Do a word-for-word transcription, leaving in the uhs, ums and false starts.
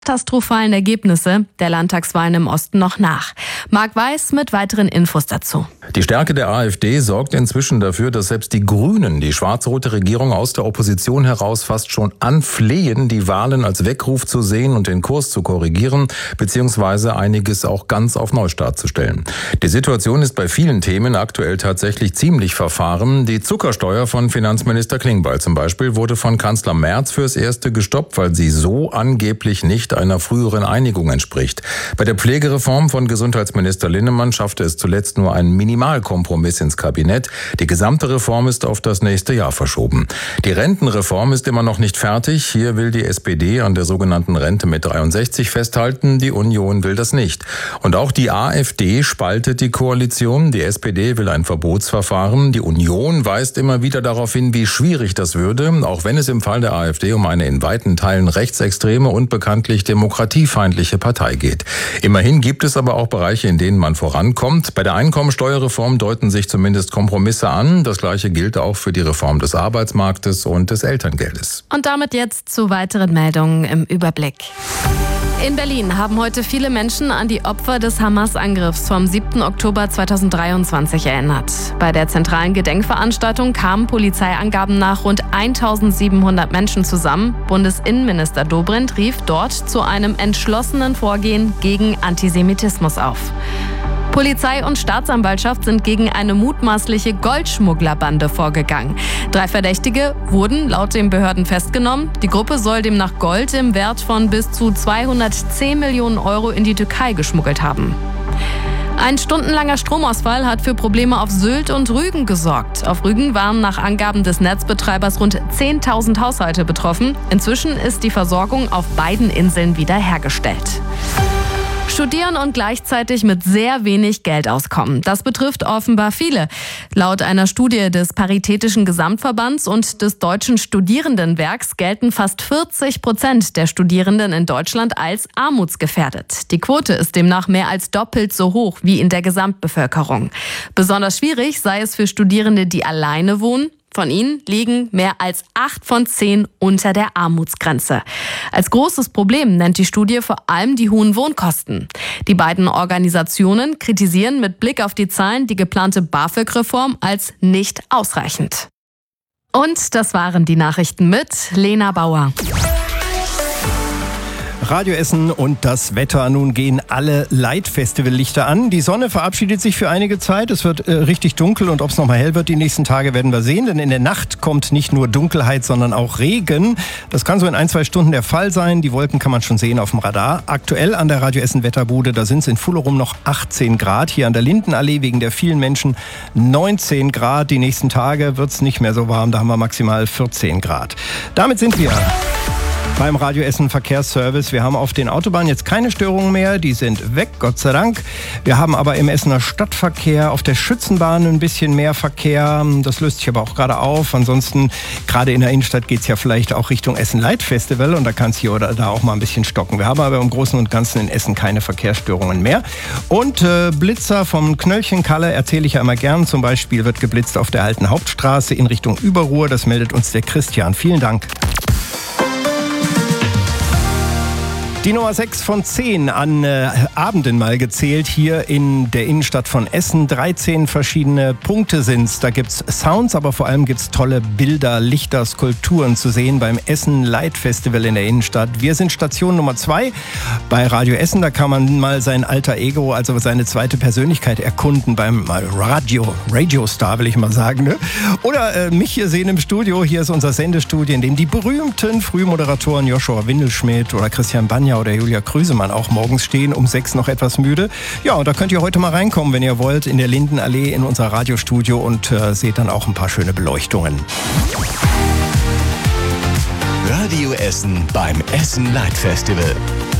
katastrophalen Ergebnisse der Landtagswahlen im Osten noch nach. Marc Weiß mit weiteren Infos dazu. Die Stärke der AfD sorgt inzwischen dafür, dass selbst die Grünen die schwarz-rote Regierung aus der Opposition heraus fast schon anflehen, die Wahlen als Weckruf zu sehen und den Kurs zu korrigieren, beziehungsweise einiges auch ganz auf Neustart zu stellen. Die Situation ist bei vielen Themen aktuell tatsächlich ziemlich verfahren. Die Zuckersteuer von Finanzminister Klingbeil zum Beispiel wurde von Kanzler Merz fürs Erste gestoppt, weil sie so angeblich nicht einer früheren Einigung entspricht. Bei der Pflegereform von Gesundheitsminister Linnemann schaffte es zuletzt nur ein Minimalkompromiss ins Kabinett. Die gesamte Reform ist auf das nächste Jahr verschoben. Die Rentenreform ist immer noch nicht fertig. Hier will die S P D an der sogenannten Rente mit dreiundsechzig festhalten. Die Union will das nicht. Und auch die AfD spaltet die Koalition. Die S P D will ein Verbotsverfahren. Die Union weist immer wieder darauf hin, wie schwierig das würde, auch wenn es im Fall der AfD um eine in weiten Teilen rechtsextreme und bekanntlich demokratiefeindliche Partei geht. Immerhin gibt es aber auch Bereiche, in denen man vorankommt. Bei der Einkommensteuerreform deuten sich zumindest Kompromisse an. Das Gleiche gilt auch für die Reform des Arbeitsmarktes und des Elterngeldes. Und damit jetzt zu weiteren Meldungen im Überblick. In Berlin haben heute viele Menschen an die Opfer des Hamas-Angriffs vom siebten Oktober zweitausenddreiundzwanzig erinnert. Bei der zentralen Gedenkveranstaltung kamen Polizeiangaben nach rund eintausendsiebenhundert Menschen zusammen. Bundesinnenminister Dobrindt rief dort zu einem entschlossenen Vorgehen gegen Antisemitismus auf. Polizei und Staatsanwaltschaft sind gegen eine mutmaßliche Goldschmugglerbande vorgegangen. Drei Verdächtige wurden laut den Behörden festgenommen. Die Gruppe soll demnach Gold im Wert von bis zu zweihundertzehn Millionen Euro in die Türkei geschmuggelt haben. Ein stundenlanger Stromausfall hat für Probleme auf Sylt und Rügen gesorgt. Auf Rügen waren nach Angaben des Netzbetreibers rund zehntausend Haushalte betroffen. Inzwischen ist die Versorgung auf beiden Inseln wiederhergestellt. Studieren und gleichzeitig mit sehr wenig Geld auskommen. Das betrifft offenbar viele. Laut einer Studie des Paritätischen Gesamtverbands und des Deutschen Studierendenwerks gelten fast vierzig Prozent der Studierenden in Deutschland als armutsgefährdet. Die Quote ist demnach mehr als doppelt so hoch wie in der Gesamtbevölkerung. Besonders schwierig sei es für Studierende, die alleine wohnen. Von ihnen liegen mehr als acht von zehn unter der Armutsgrenze. Als großes Problem nennt die Studie vor allem die hohen Wohnkosten. Die beiden Organisationen kritisieren mit Blick auf die Zahlen die geplante BAföG-Reform als nicht ausreichend. Und das waren die Nachrichten mit Lena Bauer. Radio Essen und das Wetter. Nun gehen alle Light-Festival-Lichter an. Die Sonne verabschiedet sich für einige Zeit. Es wird äh, richtig dunkel und ob es nochmal hell wird die nächsten Tage, werden wir sehen. Denn in der Nacht kommt nicht nur Dunkelheit, sondern auch Regen. Das kann so in ein, zwei Stunden der Fall sein. Die Wolken kann man schon sehen auf dem Radar. Aktuell an der Radio Essen Wetterbude, da sind es in Fullerum noch achtzehn Grad. Hier an der Lindenallee wegen der vielen Menschen neunzehn Grad. Die nächsten Tage wird es nicht mehr so warm. Da haben wir maximal vierzehn Grad. Damit sind wir beim Radio Essen Verkehrsservice. Wir haben auf den Autobahnen jetzt keine Störungen mehr. Die sind weg, Gott sei Dank. Wir haben aber im Essener Stadtverkehr auf der Schützenbahn ein bisschen mehr Verkehr. Das löst sich aber auch gerade auf. Ansonsten, gerade in der Innenstadt geht es ja vielleicht auch Richtung Essen Light Festival und da kann es hier oder da auch mal ein bisschen stocken. Wir haben aber im Großen und Ganzen in Essen keine Verkehrsstörungen mehr. Und äh, Blitzer vom Knöllchen-Kalle erzähle ich ja immer gern. Zum Beispiel wird geblitzt auf der alten Hauptstraße in Richtung Überruhr. Das meldet uns der Christian. Vielen Dank. Die Nummer sechs von zehn an äh, Abenden mal gezählt hier in der Innenstadt von Essen. dreizehn verschiedene Punkte sind's. Da gibt's Sounds, aber vor allem gibt's tolle Bilder, Lichter, Skulpturen zu sehen beim Essen Light Festival in der Innenstadt. Wir sind Station Nummer zwei bei Radio Essen. Da kann man mal sein alter Ego, also seine zweite Persönlichkeit erkunden beim Radio, Radio Star, will ich mal sagen. Ne? Oder äh, mich hier sehen im Studio. Hier ist unser Sendestudio, in dem die berühmten Frühmoderatoren Joshua Windelschmidt oder Christian Banja oder Julia Krüsemann auch morgens stehen, um sechs noch etwas müde. Ja, und da könnt ihr heute mal reinkommen, wenn ihr wollt, in der Lindenallee in unser Radiostudio und äh, seht dann auch ein paar schöne Beleuchtungen. Radio Essen beim Essen Light Festival.